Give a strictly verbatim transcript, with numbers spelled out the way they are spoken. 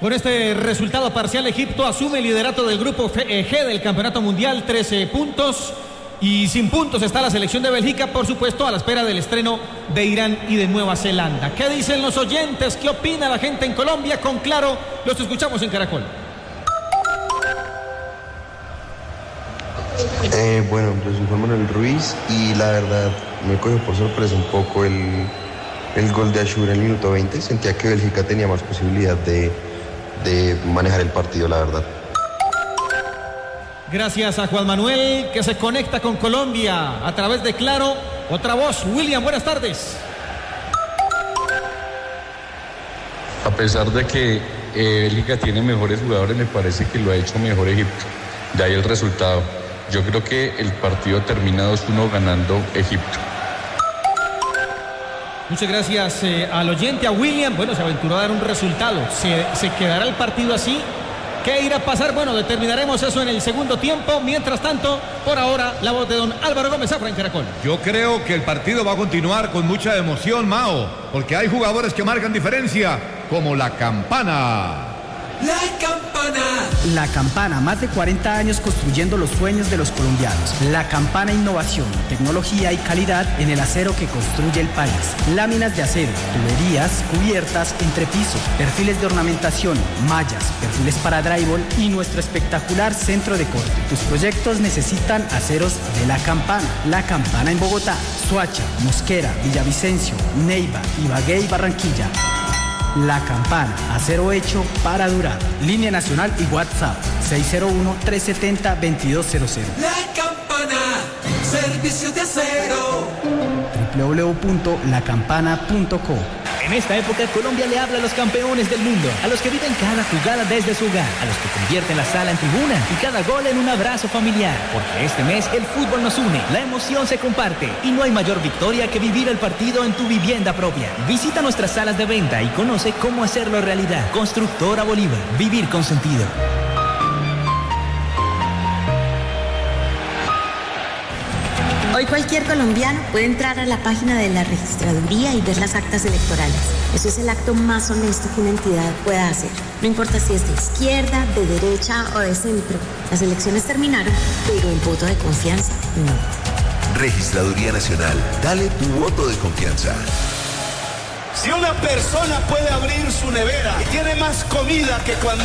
Con este resultado parcial, Egipto asume el liderato del grupo G del Campeonato Mundial, trece puntos. Y sin puntos está la selección de Bélgica, por supuesto, a la espera del estreno de Irán y de Nueva Zelanda. ¿Qué dicen los oyentes? ¿Qué opina la gente en Colombia? Con Claro, los escuchamos en Caracol. Eh, bueno, yo soy Juan Manuel Ruiz y la verdad me cogió por sorpresa un poco el, el gol de Ashura en el minuto veinte. Sentía que Bélgica tenía más posibilidad de, de manejar el partido, la verdad. Gracias a Juan Manuel, que se conecta con Colombia a través de Claro. Otra voz, William, buenas tardes. A pesar de que eh, Bélgica tiene mejores jugadores, me parece que lo ha hecho mejor Egipto. De ahí el resultado. Yo creo que el partido termina dos uno ganando Egipto. Muchas gracias eh, al oyente, a William. Bueno, se aventuró a dar un resultado. ¿Se, se quedará el partido así? ¿Qué irá a pasar? Bueno, determinaremos eso en el segundo tiempo. Mientras tanto, por ahora, la voz de don Álvaro Gómez Zafra en Caracol. Yo creo que el partido va a continuar con mucha emoción, Mao, porque hay jugadores que marcan diferencia, como la Campana. La Campana. La Campana, más de cuarenta años construyendo los sueños de los colombianos. La Campana, innovación, tecnología y calidad en el acero que construye el país. Láminas de acero, tuberías, cubiertas, entrepiso, perfiles de ornamentación, mallas, perfiles para drywall y nuestro espectacular centro de corte. Tus proyectos necesitan aceros de La Campana. La Campana en Bogotá, Soacha, Mosquera, Villavicencio, Neiva, Ibagué y Barranquilla. La Campana, acero hecho para durar. Línea nacional y WhatsApp seis cero uno, tres siete cero, dos dos cero cero. La Campana, servicios de acero. doble u doble u doble u punto la campana punto co. En esta época, Colombia le habla a los campeones del mundo, a los que viven cada jugada desde su hogar, a los que convierten la sala en tribuna y cada gol en un abrazo familiar. Porque este mes el fútbol nos une, la emoción se comparte y no hay mayor victoria que vivir el partido en tu vivienda propia. Visita nuestras salas de venta y conoce cómo hacerlo realidad. Constructora Bolívar, vivir con sentido. Hoy cualquier colombiano puede entrar a la página de la registraduría y ver las actas electorales. Eso es el acto más honesto que una entidad pueda hacer. No importa si es de izquierda, de derecha o de centro. Las elecciones terminaron, pero el voto de confianza no. Registraduría Nacional. Dale tu voto de confianza. Si una persona puede abrir su nevera y tiene más comida que cuando